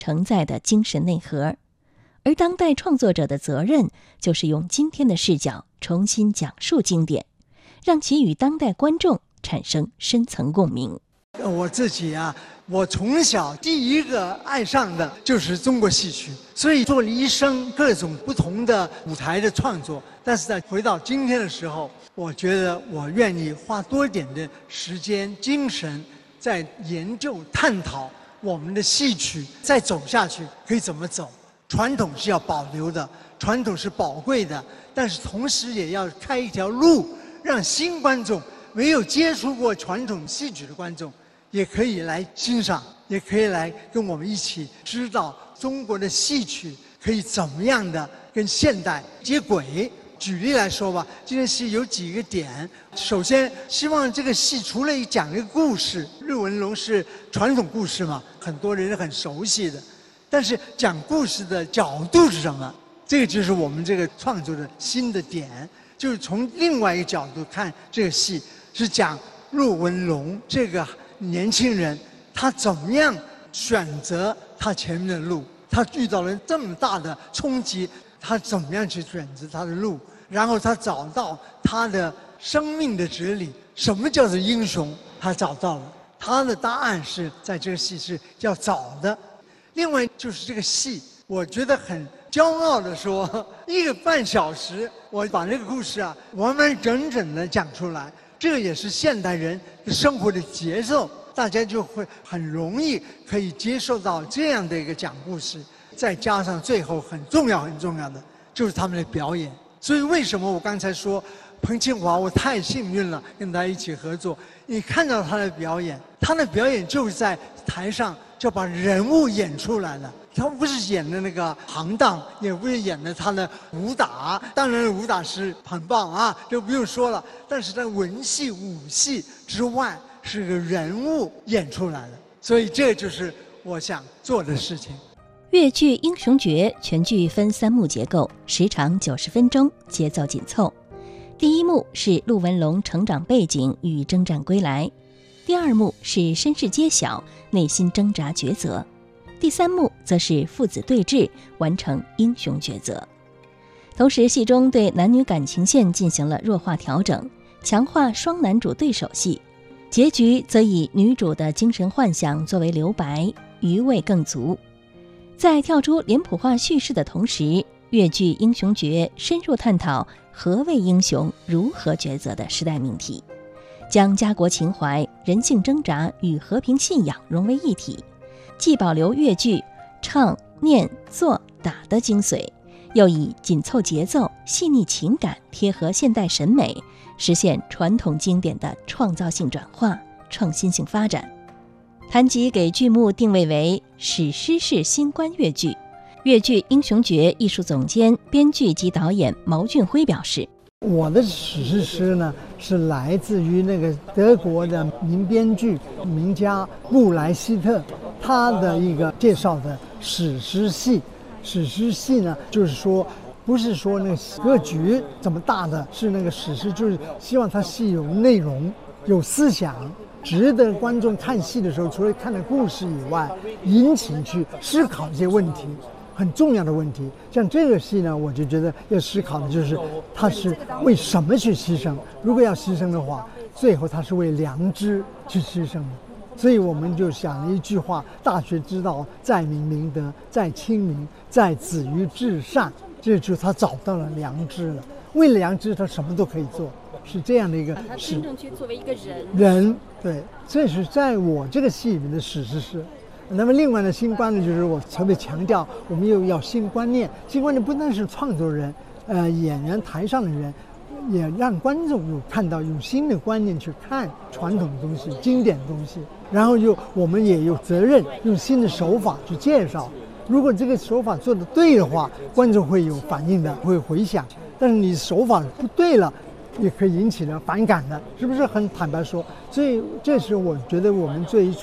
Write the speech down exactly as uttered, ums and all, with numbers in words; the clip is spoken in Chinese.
承载的精神内核。而当代创作者的责任，就是用今天的视角重新讲述经典，让其与当代观众产生深层共鸣。 我自己啊，我从小第一个爱上的就是中国戏曲，所以做了一生各种不同的舞台的创作。但是在回到今天的时候，我觉得我愿意花多一点的时间、精神，在研究、探讨我们的戏曲再走下去可以怎么走。传统是要保留的，传统是宝贵的，但是同时也要开一条路，让新观众、没有接触过传统戏曲的观众，也可以来欣赏，也可以来跟我们一起知道中国的戏曲可以怎么样的跟现代接轨。举例来说吧，这件戏有几个点。首先，希望这个戏除了讲一个故事，日文龙是传统故事嘛，很多人很熟悉的。但是讲故事的角度是什么？这个就是我们这个创作的新的点，就是从另外一个角度看这个戏，是讲陆文龙这个年轻人，他怎么样选择他前面的路，他遇到了这么大的冲击，他怎么样去选择他的路，然后他找到他的生命的哲理，什么叫做英雄，他找到了，他的答案是在这个戏是要找的。另外就是这个戏，我觉得很骄傲的说，一个半小时，我把这个故事啊完完整整的讲出来。这个也是现代人生活的节奏，大家就会很容易可以接受到这样的一个讲故事。再加上最后很重要很重要的就是他们的表演。所以为什么我刚才说彭庆华，我太幸运了，跟他一起合作。你看到他的表演，他的表演就是在台上就把人物演出来了。他不是演的那个行当，也不是演的他的武打，当然武打是很棒啊，就不用说了。但是在文戏、武戏之外，是个人物演出来了。所以这就是我想做的事情。 越剧《英雄诀》全剧分三幕结构，时长九十分钟，节奏紧凑。第一幕是陆文龙成长背景与征战归来，第二幕是身世揭晓，内心挣扎抉择，第三幕则是父子对峙，完成英雄抉择。同时，戏中对男女感情线进行了弱化调整，强化双男主对手戏，结局则以女主的精神幻想作为留白，余味更足。在跳出脸谱化叙事的同时，越剧《英雄诀》深入探讨何谓英雄、如何抉择的时代命题，将家国情怀、人性挣扎与和平信仰融为一体，既保留越剧唱、念、做、打的精髓，又以紧凑节奏、细腻情感贴合现代审美，实现传统经典的创造性转化、创新性发展。谭吉给剧目定位为史诗式新冠越剧。越剧《英雄诀》艺术总监、编剧及导演毛俊辉表示， 我的史诗诗呢，是来自于那个德国的名编剧名家布莱希特，他的一个介绍的史诗戏。史诗戏呢，就是说不是说那个格局怎么大的，是那个史诗，就是希望它戏有内容、有思想，值得观众看戏的时候，除了看的故事以外，引起去思考一些问题，很重要的问题。像这个戏呢，我就觉得要思考的就是他是为什么去牺牲，如果要牺牲的话，最后他是为良知去牺牲的。所以我们就想了一句话，大学之道，在明明德，在亲民，在止于至善。这就是他找到了良知了，为了良知他什么都可以做，是这样的一个他真正去作为一个人人对，这是在我这个戏里面的史诗诗。那么另外呢，新观呢，就是我特别强调，我们又要新观念。新观念不但是创作人、呃演员台上的人，也让观众有看到用新的观念去看传统的东西、经典的东西。然后又我们也有责任用新的手法去介绍。如果这个手法做得对的话，观众会有反应的，会回响。但是你手法不对了，也可以引起了反感的，是不是很坦白说？所以这是我觉得我们最